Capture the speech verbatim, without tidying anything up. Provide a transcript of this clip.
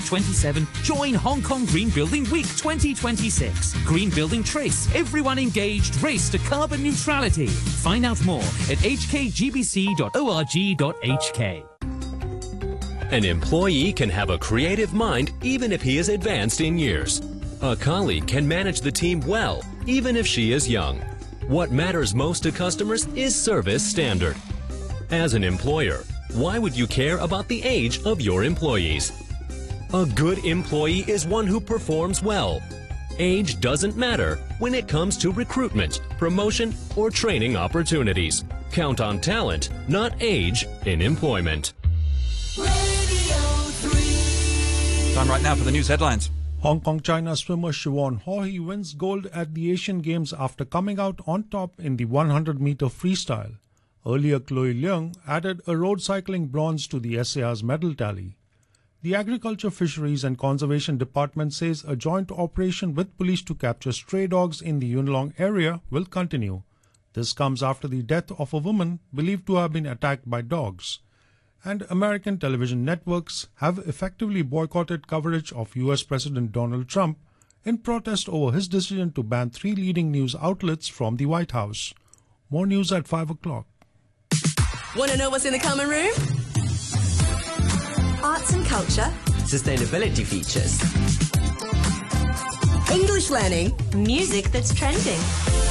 twenty-seven, join Hong Kong Green Building Week twenty twenty-six. Green Building Trace, everyone engaged, race to carbon neutrality. Find out more at h k g b c dot org dot h k. An employee can have a creative mind even if he is advanced in years. A colleague can manage the team well, even if she is young. What matters most to customers is service standard. As an employer, why would you care about the age of your employees? A good employee is one who performs well. Age doesn't matter when it comes to recruitment, promotion, or training opportunities. Count on talent, not age, in employment. Time right now for the news headlines. Hong Kong China swimmer Siobhan Haughey wins gold at the Asian Games after coming out on top in the one hundred meter freestyle. Earlier, Chloe Leung added a road cycling bronze to the S A R's medal tally. The Agriculture, Fisheries and Conservation Department says a joint operation with police to capture stray dogs in the Yuen Long area will continue. This comes after the death of a woman believed to have been attacked by dogs. And American television networks have effectively boycotted coverage of U S President Donald Trump in protest over his decision to ban three leading news outlets from the White House. More news at five o'clock. Want to know what's in the common room? Arts and culture. Sustainability features. English learning. Music that's trending.